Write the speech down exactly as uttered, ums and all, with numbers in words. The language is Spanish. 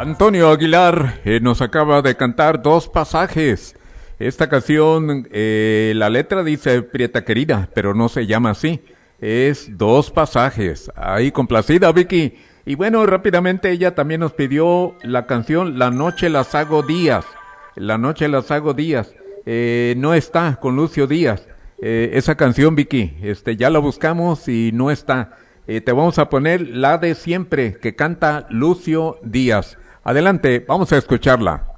Antonio Aguilar eh, nos acaba de cantar Dos Pasajes. Esta canción, eh, la letra dice Prieta Querida, pero no se llama así. Es Dos Pasajes. Ahí complacida, Vicky. Y bueno, rápidamente ella también nos pidió la canción La Noche las hago días. La Noche las hago días. Eh, no está con Lucio Díaz. Eh, esa canción, Vicky, este, ya la buscamos y no está. Eh, te vamos a poner la de siempre que canta Lucio Díaz. Adelante, vamos a escucharla.